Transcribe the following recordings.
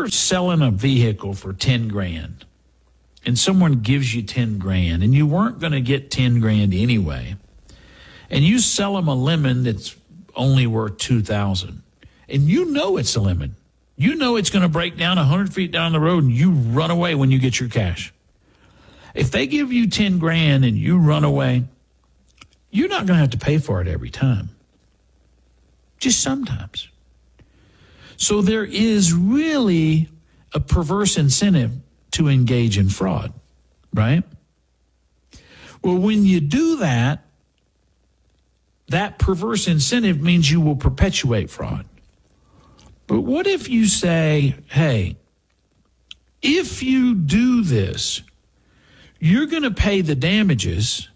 you're selling a vehicle for 10 grand and someone gives you 10 grand and you weren't going to get 10 grand anyway, and you sell them a lemon that's only worth 2,000, and you know it's a lemon. You know it's going to break down 100 feet down the road and you run away when you get your cash. If they give you 10 grand and you run away, you're not going to have to pay for it every time. Just sometimes. So there is really a perverse incentive to engage in fraud, right? Well, when you do that, that perverse incentive means you will perpetuate fraud. But what if you say, hey, if you do this, you're going to pay the damages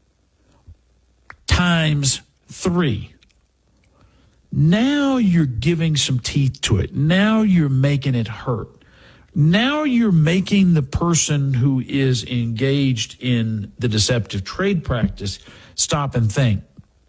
times 3. Now you're giving some teeth to it. Now you're making it hurt. Now you're making the person who is engaged in the deceptive trade practice stop and think,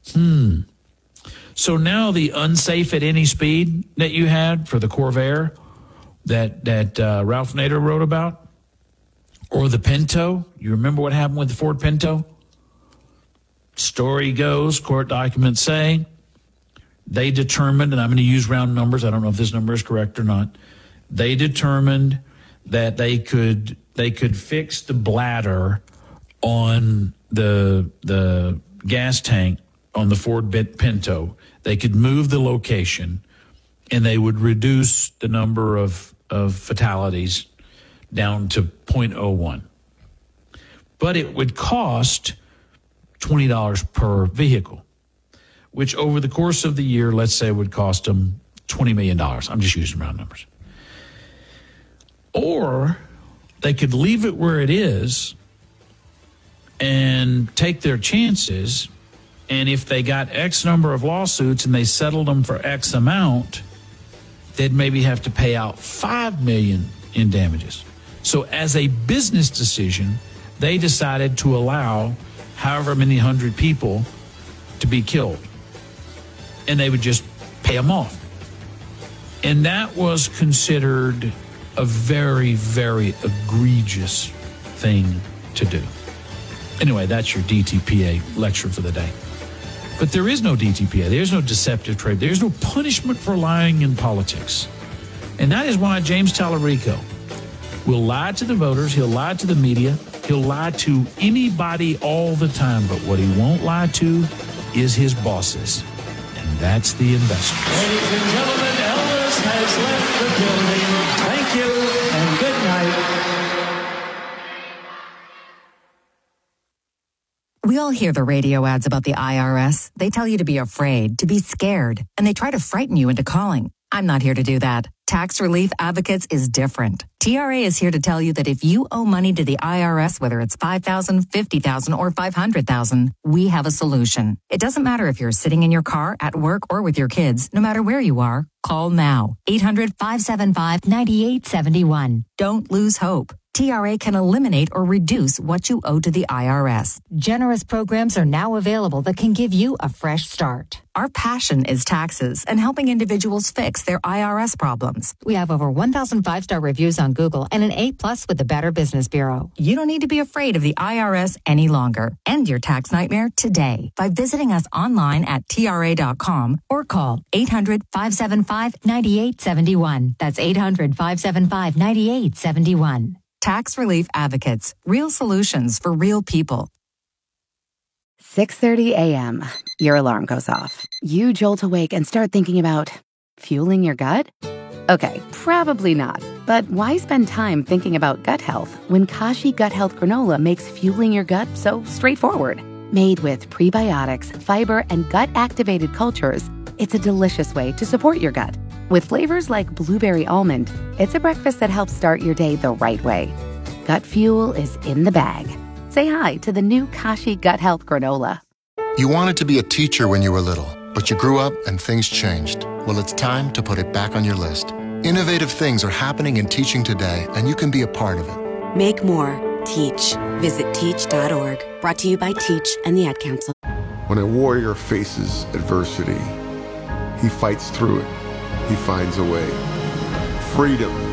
So now the unsafe at any speed that you had for the Corvair that Ralph Nader wrote about, or the Pinto, you remember what happened with the Ford Pinto? Story goes, court documents say, they determined, and I'm going to use round numbers, I don't know if this number is correct or not, they determined that they could fix the bladder on the gas tank on the Ford Pinto. They could move the location, and they would reduce the number of fatalities down to 0.01. But it would cost $20 per vehicle, which over the course of the year, let's say, would cost them $20 million. I'm just using round numbers. Or they could leave it where it is and take their chances, and if they got X number of lawsuits and they settled them for X amount, they'd maybe have to pay out $5 million in damages. So as a business decision, they decided to allow however many hundred people to be killed, and they would just pay them off. And that was considered a very, very egregious thing to do. Anyway, that's your DTPA lecture for the day. But there is no DTPA. There's no deceptive trade. There's no punishment for lying in politics. And that is why James Tallarico will lie to the voters. He'll lie to the media. He'll lie to anybody all the time. But what he won't lie to is his bosses. And that's the investors. Ladies and gentlemen, Elvis has left the building. Thank you and good night. We all hear the radio ads about the IRS. They tell you to be afraid, to be scared, and they try to frighten you into calling. I'm not here to do that. Tax Relief Advocates is different. TRA is here to tell you that if you owe money to the IRS, whether it's $5,000, $50,000, or $500,000, we have a solution. It doesn't matter if you're sitting in your car, at work, or with your kids. No matter where you are, call now. 800-575-9871. Don't lose hope. TRA can eliminate or reduce what you owe to the IRS. Generous programs are now available that can give you a fresh start. Our passion is taxes and helping individuals fix their IRS problems. We have over 1,000 5-star reviews on Google and an A+ with the Better Business Bureau. You don't need to be afraid of the IRS any longer. End your tax nightmare today by visiting us online at TRA.com or call 800-575-9871. That's 800-575-9871. Tax Relief Advocates. Real solutions for real people. 6:30 a.m. Your alarm goes off. You jolt awake and start thinking about fueling your gut? Okay, probably not. But why spend time thinking about gut health when Kashi Gut Health Granola makes fueling your gut so straightforward? Made with prebiotics, fiber, and gut-activated cultures, it's a delicious way to support your gut. With flavors like blueberry almond, it's a breakfast that helps start your day the right way. Gut fuel is in the bag. Say hi to the new Kashi Gut Health Granola. You wanted to be a teacher when you were little, but you grew up and things changed. Well, it's time to put it back on your list. Innovative things are happening in teaching today, and you can be a part of it. Make more. Teach. Visit teach.org. Brought to you by Teach and the Ad Council. When a warrior faces adversity, he fights through it. He finds a way. Freedom